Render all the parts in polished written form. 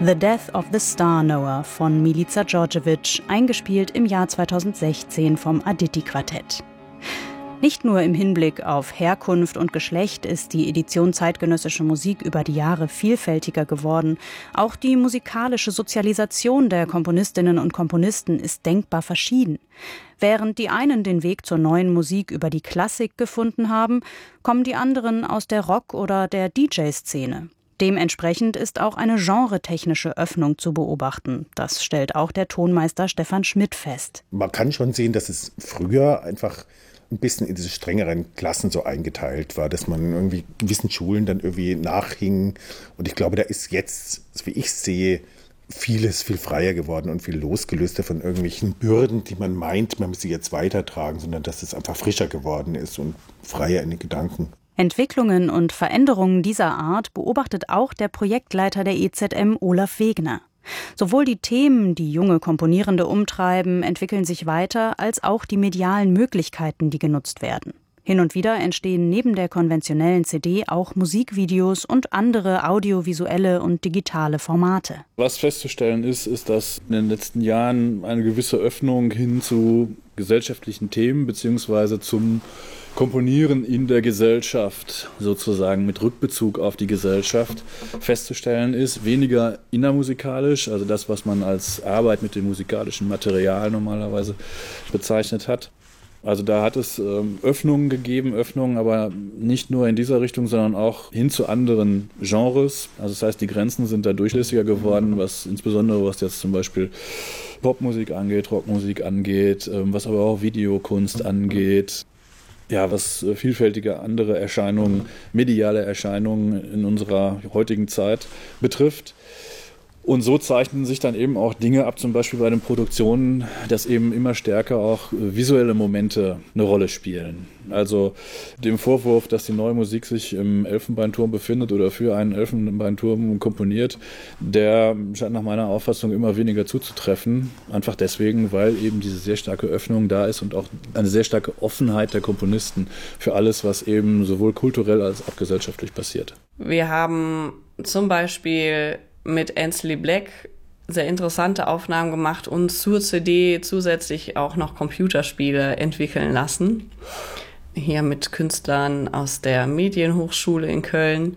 The Death of the Star Knower von Milica Đorđević, eingespielt im Jahr 2016 vom Aditi-Quartett. Nicht nur im Hinblick auf Herkunft und Geschlecht ist die Edition zeitgenössische Musik über die Jahre vielfältiger geworden. Auch die musikalische Sozialisation der Komponistinnen und Komponisten ist denkbar verschieden. Während die einen den Weg zur neuen Musik über die Klassik gefunden haben, kommen die anderen aus der Rock- oder der DJ-Szene. Dementsprechend ist auch eine genretechnische Öffnung zu beobachten. Das stellt auch der Tonmeister Stefan Schmidt fest. Man kann schon sehen, dass es früher einfach ein bisschen in diese strengeren Klassen so eingeteilt war, dass man irgendwie gewissen Schulen dann irgendwie nachhing. Und ich glaube, da ist jetzt, wie ich sehe, vieles viel freier geworden und viel losgelöster von irgendwelchen Bürden, die man meint, man muss sie jetzt weitertragen, sondern dass es einfach frischer geworden ist und freier in den Gedanken. Entwicklungen und Veränderungen dieser Art beobachtet auch der Projektleiter der EZM, Olaf Wegner. Sowohl die Themen, die junge Komponierende umtreiben, entwickeln sich weiter, als auch die medialen Möglichkeiten, die genutzt werden. Hin und wieder entstehen neben der konventionellen CD auch Musikvideos und andere audiovisuelle und digitale Formate. Was festzustellen ist, dass in den letzten Jahren eine gewisse Öffnung hin zu gesellschaftlichen Themen bzw. zum Komponieren in der Gesellschaft, sozusagen mit Rückbezug auf die Gesellschaft, festzustellen ist. Weniger innermusikalisch, also das, was man als Arbeit mit dem musikalischen Material normalerweise bezeichnet hat. Also da hat es Öffnungen gegeben, aber nicht nur in dieser Richtung, sondern auch hin zu anderen Genres. Also das heißt, die Grenzen sind da durchlässiger geworden, was jetzt zum Beispiel Popmusik angeht, Rockmusik angeht, was aber auch Videokunst angeht. Ja, was vielfältige andere Erscheinungen, mediale Erscheinungen in unserer heutigen Zeit betrifft. Und so zeichnen sich dann eben auch Dinge ab, zum Beispiel bei den Produktionen, dass eben immer stärker auch visuelle Momente eine Rolle spielen. Also dem Vorwurf, dass die neue Musik sich im Elfenbeinturm befindet oder für einen Elfenbeinturm komponiert, der scheint nach meiner Auffassung immer weniger zuzutreffen. Einfach deswegen, weil eben diese sehr starke Öffnung da ist und auch eine sehr starke Offenheit der Komponisten für alles, was eben sowohl kulturell als auch gesellschaftlich passiert. Wir haben zum Beispiel mit Ainsley Black sehr interessante Aufnahmen gemacht und zur CD zusätzlich auch noch Computerspiele entwickeln lassen. Hier mit Künstlern aus der Medienhochschule in Köln.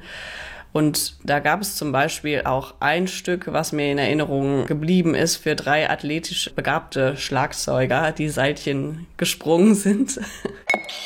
Und da gab es zum Beispiel auch ein Stück, was mir in Erinnerung geblieben ist, für 3 athletisch begabte Schlagzeuger, die Seilchen gesprungen sind.